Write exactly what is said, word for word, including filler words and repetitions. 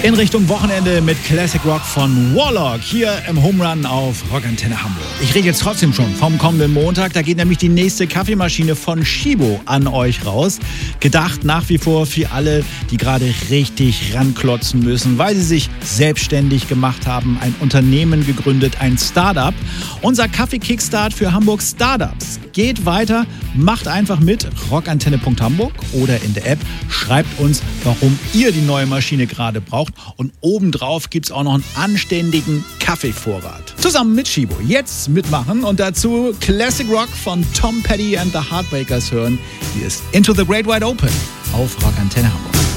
In Richtung Wochenende mit Classic Rock von Warlock hier im Home Run auf Rockantenne Hamburg. Ich rede jetzt trotzdem schon vom kommenden Montag. Da geht nämlich die nächste Kaffeemaschine von Shibo an euch raus. Gedacht nach wie vor für alle, die gerade richtig ranklotzen müssen, weil sie sich selbstständig gemacht haben, ein Unternehmen gegründet, ein Startup. Unser Kaffee-Kickstart für Hamburg Startups geht weiter. Macht einfach mit, rockantenne punkt hamburg oder in der App. Schreibt uns, warum ihr die neue Maschine gerade braucht. Und obendrauf gibt es auch noch einen anständigen Kaffeevorrat. Zusammen mit Shibo jetzt mitmachen und dazu Classic Rock von Tom Petty and the Heartbreakers hören. Hier ist Into the Great Wide Open auf Rockantenne Hamburg.